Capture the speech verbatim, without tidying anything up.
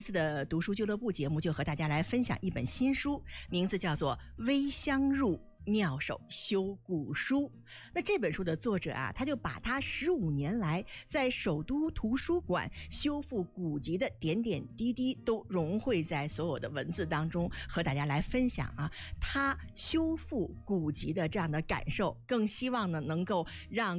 这次的读书俱乐部节目就和大家来分享一本新书，名字叫做《微香入妙手修古书》。那这本书的作者啊，他就把他十五年来在首都图书馆修复古籍的点点滴滴都融汇在所有的文字当中，和大家来分享啊，他修复古籍的这样的感受，更希望呢能够让